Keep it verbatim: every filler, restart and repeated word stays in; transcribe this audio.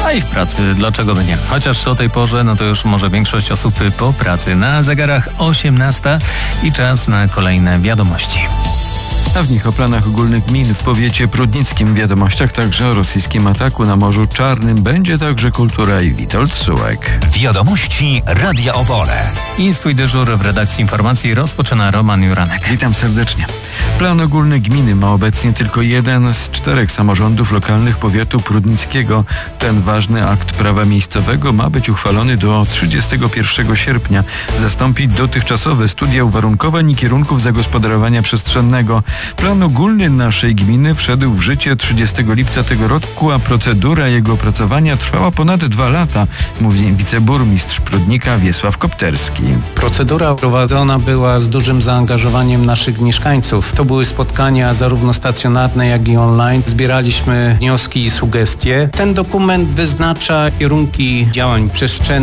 a i w pracy, dlaczego by nie? Chociaż o tej porze, no to już może większość osób po pracy. Na zegarach osiemnasta i czas na kolejne wiadomości. A w nich o planach ogólnych gmin w powiecie prudnickim. W wiadomościach także o rosyjskim ataku na Morzu Czarnym. Będzie także kultura i Witold Sułek. Wiadomości Radia Opole. I swój dyżur w redakcji informacji rozpoczyna Roman Juranek. Witam serdecznie. Plan ogólny gminy ma obecnie tylko jeden z czterech samorządów lokalnych powiatu prudnickiego. Ten ważny akt prawa miejscowego ma być uchwalony do trzydziestego pierwszego sierpnia. Zastąpić dotychczasowe studia uwarunkowań i kierunków zagospodarowania przestrzennego. Plan ogólny naszej gminy wszedł w życie trzydziestego lipca tego roku, a procedura jego opracowania trwała ponad dwa lata, mówi wiceburmistrz Prudnika Wiesław Kopterski. Procedura prowadzona była z dużym zaangażowaniem naszych mieszkańców. To były spotkania zarówno stacjonarne, jak i online. Zbieraliśmy wnioski i sugestie. Ten dokument wyznacza kierunki działań przestrzennych.